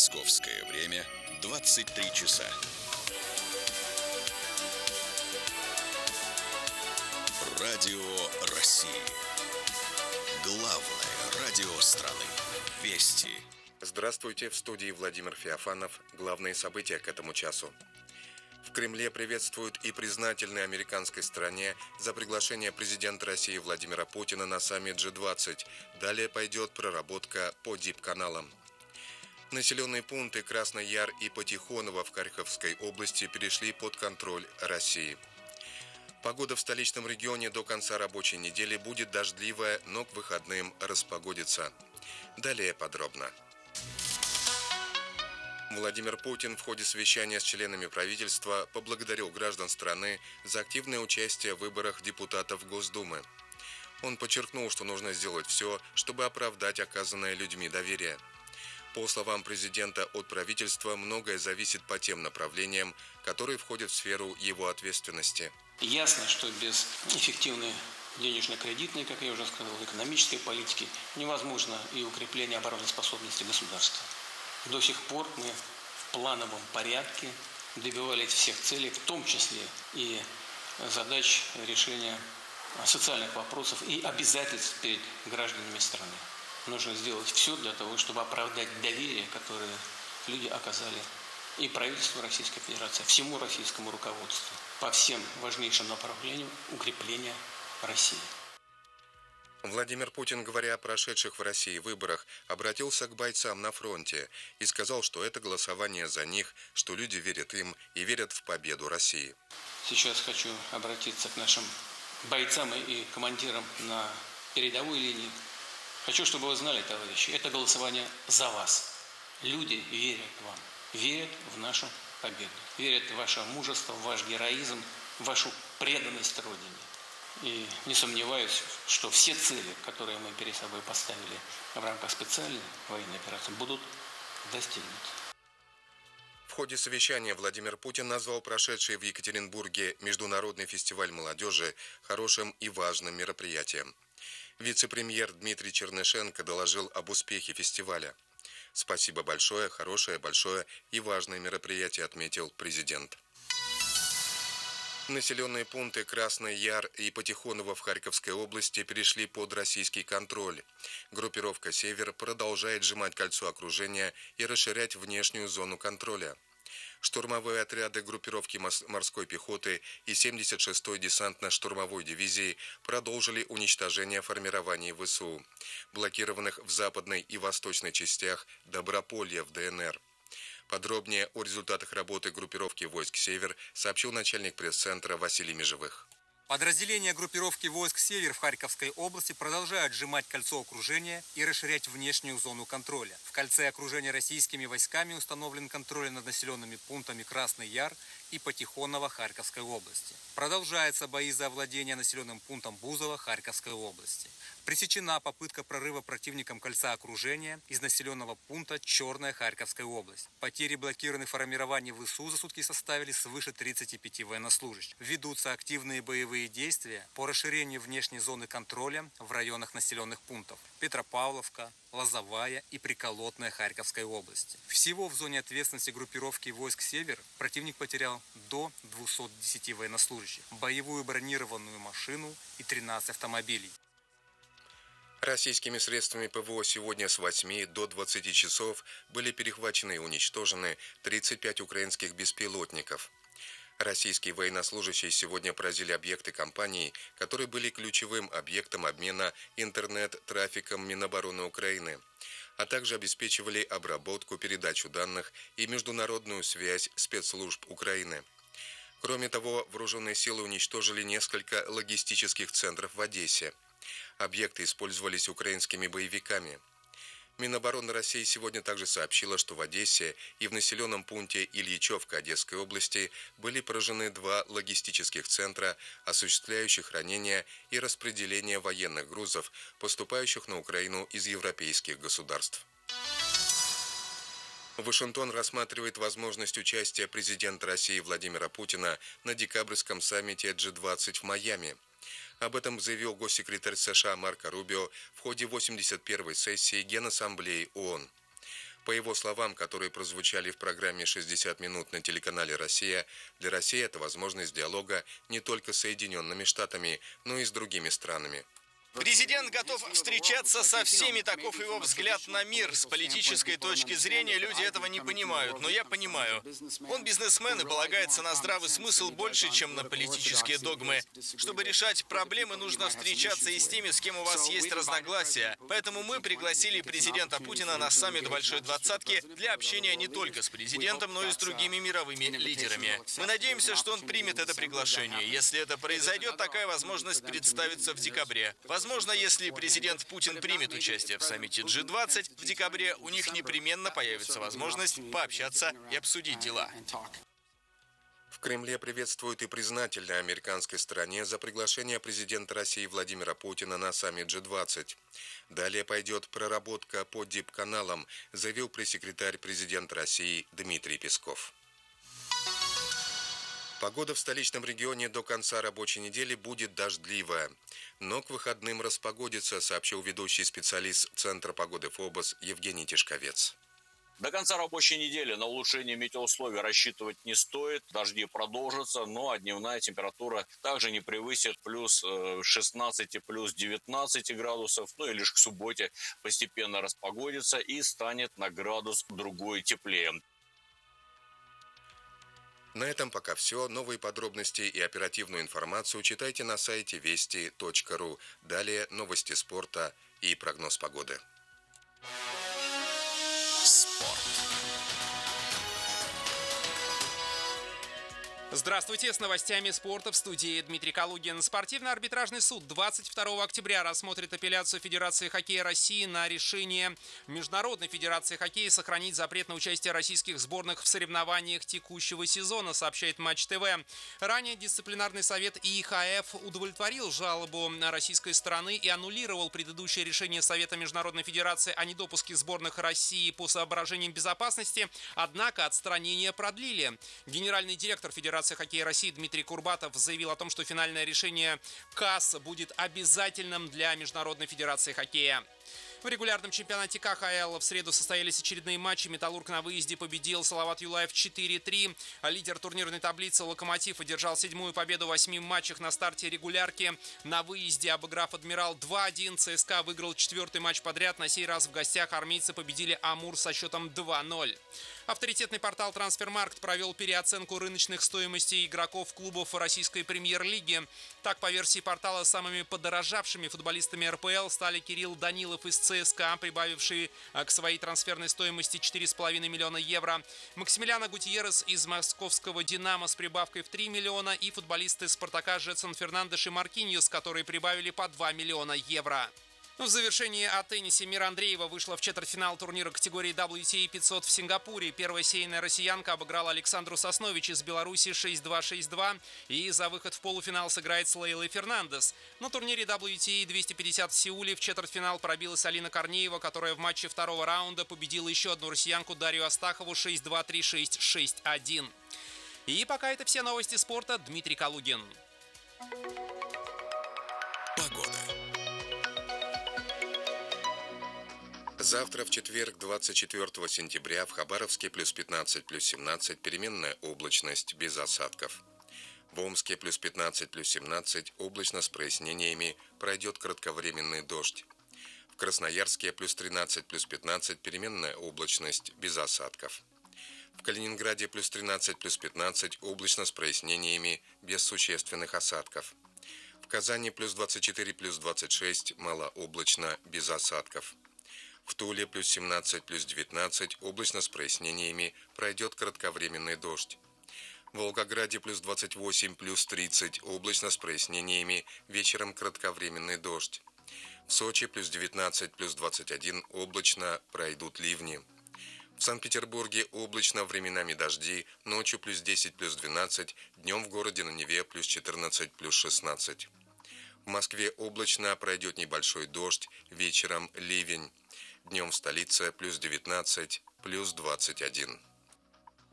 Московское время 23 часа. Радио России. Главное радио страны. Вести. Здравствуйте, в студии Владимир Феофанов. Главные события к этому часу. В Кремле приветствуют и признательны американской стороне за приглашение президента России Владимира Путина на саммит G20. Далее пойдет проработка по дипканалам. Населенные пункты Красный Яр и Патихоново в Харьковской области перешли под контроль России. Погода в столичном регионе до конца рабочей недели будет дождливая, но к выходным распогодится. Далее подробно. Владимир Путин в ходе совещания с членами правительства поблагодарил граждан страны за активное участие в выборах депутатов Госдумы. Он подчеркнул, что нужно сделать все, чтобы оправдать оказанное людьми доверие. По словам президента, от правительства многое зависит по тем направлениям, которые входят в сферу его ответственности. Ясно, что без эффективной денежно-кредитной, как я уже сказал, экономической политики невозможно и укрепление обороноспособности государства. До сих пор мы в плановом порядке добивались всех целей, в том числе и задач решения социальных вопросов и обязательств перед гражданами страны. Нужно сделать все для того, чтобы оправдать доверие, которое люди оказали и правительству Российской Федерации, всему российскому руководству по всем важнейшим направлениям укрепления России. Владимир Путин, говоря о прошедших в России выборах, обратился к бойцам на фронте и сказал, что это голосование за них, что люди верят им и верят в победу России. Сейчас хочу обратиться к нашим бойцам и командирам на передовой линии. Хочу, чтобы вы знали, товарищи, это голосование за вас. Люди верят вам, верят в нашу победу, верят в ваше мужество, в ваш героизм, в вашу преданность Родине. И не сомневаюсь, что все цели, которые мы перед собой поставили в рамках специальной военной операции, будут достигнуты. В ходе совещания Владимир Путин назвал прошедший в Екатеринбурге Международный фестиваль молодежи хорошим и важным мероприятием. Вице-премьер Дмитрий Чернышенко доложил об успехе фестиваля. «Спасибо большое, хорошее, большое и важное мероприятие», отметил президент. Населенные пункты Красный Яр и Патихоново в Харьковской области перешли под российский контроль. Группировка «Север» продолжает сжимать кольцо окружения и расширять внешнюю зону контроля. Штурмовые отряды группировки морской пехоты и 76-й десантно-штурмовой дивизии продолжили уничтожение формирований ВСУ, блокированных в западной и восточной частях Доброполья в ДНР. Подробнее о результатах работы группировки войск «Север» сообщил начальник пресс-центра Василий Межевых. Подразделения группировки войск «Север» в Харьковской области продолжают сжимать кольцо окружения и расширять внешнюю зону контроля. В кольце окружения российскими войсками установлен контроль над населенными пунктами Красный Яр и Патихоново Харьковской области. Продолжаются бои за овладение населенным пунктом Бузово Харьковской области. Пресечена попытка прорыва противником кольца окружения из населенного пункта Черная Харьковская область. Потери блокированных формирований ВСУ за сутки составили свыше 35 военнослужащих. Ведутся активные боевые действия по расширению внешней зоны контроля в районах населенных пунктов Петропавловка, Лозовая и Приколотная Харьковской области. Всего в зоне ответственности группировки войск «Север» противник потерял до 210 военнослужащих, боевую бронированную машину и 13 автомобилей. Российскими средствами ПВО сегодня с 8 до 20 часов были перехвачены и уничтожены 35 украинских беспилотников. Российские военнослужащие сегодня поразили объекты компании, которые были ключевым объектом обмена интернет-трафиком Минобороны Украины, а также обеспечивали обработку, передачу данных и международную связь спецслужб Украины. Кроме того, вооруженные силы уничтожили несколько логистических центров в Одессе. Объекты использовались украинскими боевиками. Минобороны России сегодня также сообщила, что в Одессе и в населенном пункте Ильичевка Одесской области были поражены 2 логистических центра, осуществляющих хранение и распределение военных грузов, поступающих на Украину из европейских государств. Вашингтон рассматривает возможность участия президента России Владимира Путина на декабрьском саммите G20 в Майами. Об этом заявил госсекретарь США Марко Рубио в ходе 81-й сессии Генассамблеи ООН. По его словам, которые прозвучали в программе «60 минут» на телеканале «Россия», для России это возможность диалога не только с Соединенными Штатами, но и с другими странами. Президент готов встречаться со всеми, таков его взгляд на мир. С политической точки зрения люди этого не понимают, но я понимаю. Он бизнесмен и полагается на здравый смысл больше, чем на политические догмы. Чтобы решать проблемы, нужно встречаться и с теми, с кем у вас есть разногласия. Поэтому мы пригласили президента Путина на саммит Большой Двадцатки для общения не только с президентом, но и с другими мировыми лидерами. Мы надеемся, что он примет это приглашение. Если это произойдет, такая возможность представится в декабре. Возможно, если президент Путин примет участие в саммите G20 в декабре, у них непременно появится возможность пообщаться и обсудить дела. В Кремле приветствуют и признательны американской стороне за приглашение президента России Владимира Путина на саммит G20. Далее пойдет проработка по дипканалам, заявил пресс-секретарь президента России Дмитрий Песков. Погода в столичном регионе до конца рабочей недели будет дождливая, но к выходным распогодится, сообщил ведущий специалист Центра погоды ФОБОС Евгений Тишковец. До конца рабочей недели на улучшение метеоусловий рассчитывать не стоит. Дожди продолжатся, но дневная температура также не превысит плюс 16, плюс 19 градусов. Ну и лишь к субботе постепенно распогодится и станет на градус другой теплее. На этом пока все. Новые подробности и оперативную информацию читайте на сайте вести.ру. Далее новости спорта и прогноз погоды. Здравствуйте, с новостями спорта в студии Дмитрий Калугин. Спортивно-арбитражный суд 22 октября рассмотрит апелляцию Федерации хоккея России на решение Международной Федерации хоккея сохранить запрет на участие российских сборных в соревнованиях текущего сезона, сообщает Матч ТВ. Ранее дисциплинарный совет ИХФ удовлетворил жалобу российской стороны и аннулировал предыдущее решение Совета Международной Федерации о недопуске сборных России по соображениям безопасности, однако отстранение продлили. Генеральный директор Федерации хоккея России Дмитрий Курбатов заявил о том, что финальное решение КАС будет обязательным для Международной Федерации хоккея. В регулярном чемпионате КХЛ в среду состоялись очередные матчи. «Металлург» на выезде победил Салават Юлаев 4-3. Лидер турнирной таблицы «Локомотив» одержал 7-ю победу в 8 матчах на старте регулярки. На выезде, обыграв «Адмирал» 2-1, ЦСКА выиграл 4-й матч подряд. На сей раз в гостях армейцы победили «Амур» со счетом 2-0. Авторитетный портал «Трансфермаркт» провел переоценку рыночных стоимостей игроков клубов российской премьер-лиги. Так, по версии портала, самыми подорожавшими футболистами РПЛ стали Кирилл Данилов из ЦСКА, прибавивший к своей трансферной стоимости 4,5 миллиона евро, Максимилиано Гутьеррес из московского «Динамо» с прибавкой в 3 миллиона и футболисты «Спартака» Жетсон Фернандеш и Маркиньос, которые прибавили по 2 миллиона евро. В завершении о теннисе Мира Андреева вышла в четвертьфинал турнира категории WTA 500 в Сингапуре. Первая сейная россиянка обыграла Александру Соснович из Беларуси 6-2, 6-2 и за выход в полуфинал сыграет с Лейлой Фернандес. На турнире WTA 250 в Сеуле в четвертьфинал пробилась Алина Корнеева, которая в матче второго раунда победила еще одну россиянку Дарью Астахову 6-2, 3-6, 6-1. И пока это все новости спорта. Дмитрий Калугин. Погода. Завтра, в четверг, 24 сентября, в Хабаровске плюс 15, плюс 17, переменная облачность, без осадков. В Омске плюс 15, плюс 17, облачно с прояснениями, пройдет кратковременный дождь. В Красноярске плюс 13, плюс 15, переменная облачность, без осадков. В Калининграде плюс 13, плюс 15, облачно с прояснениями, без существенных осадков. В Казани плюс 24, плюс 26, малооблачно, без осадков. В Туле плюс 17, плюс 19, облачно с прояснениями, пройдет кратковременный дождь. В Волгограде плюс 28, плюс 30, облачно с прояснениями, вечером кратковременный дождь. В Сочи плюс 19, плюс 21, облачно, пройдут ливни. В Санкт-Петербурге облачно, временами дожди, ночью плюс 10, плюс 12, днем в городе на Неве плюс 14, плюс 16. В Москве облачно, пройдет небольшой дождь, вечером ливень. Днем в столице плюс 19, плюс 21.